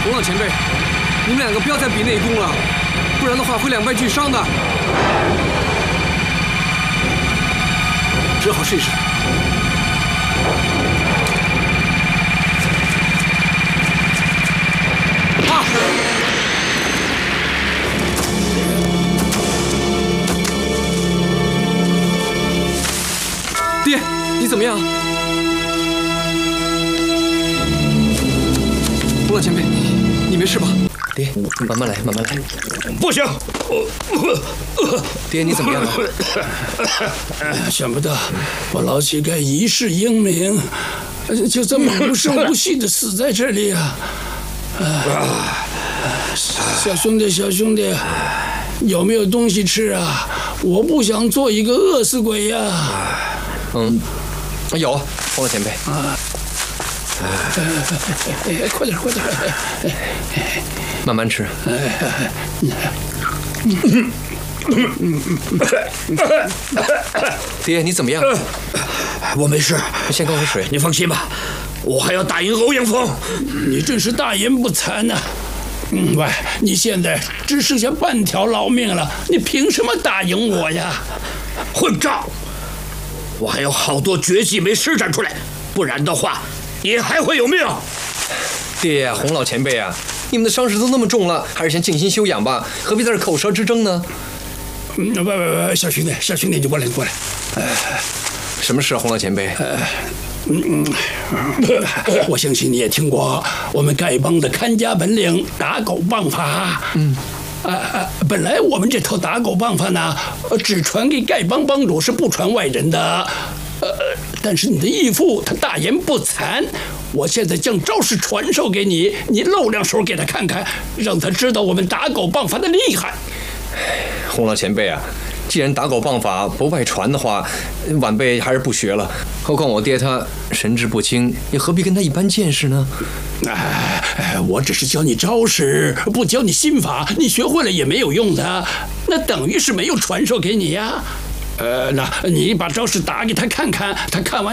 洪老前辈，你们两个不要再比内功了，不然的话会两败俱伤的。只好试试。啊！爹，你怎么样？洪老前辈，你没事吧？ 爹，慢慢来，慢慢来。 不行， 爹，你怎么样了？ 想不到我老乞丐一世英名，就这么无声无息的死在这里啊！小兄弟，小兄弟，有没有东西吃啊？我不想做一个饿死鬼呀！ 有，洪老前辈。 快点，快点！ 慢慢吃。爹，你怎么样？ 我没事， 先喝口水。 你放心吧，我还要打赢欧阳锋。你真是大言不惭呐！喂，你现在只剩下半条老命了，你凭什么打赢我呀？混账！我还有好多绝技没施展出来，不然的话，你还会有命。 爹呀，洪老前辈啊，你们的伤势都那么重了，还是先静心休养吧，何必在这口舌之争呢？ 不，小兄弟，小兄弟，你过来，你过来。 什么事啊，洪老前辈？ 我相信你也听过我们丐帮的看家本领打狗棒法。本来我们这套打狗棒法呢，只传给丐帮帮主，是不传外人的。但是你的义父他大言不惭，我现在将招式传授给你，你露两手给他看看，让他知道我们打狗棒法的厉害。 洪老前辈啊，既然打狗棒法不外传的话，晚辈还是不学了。何况我爹他神志不清，你何必跟他一般见识呢？ 我只是教你招式，不教你心法，你学会了也没有用的，那等于是没有传授给你呀。那你把招式打给他看看，他看完。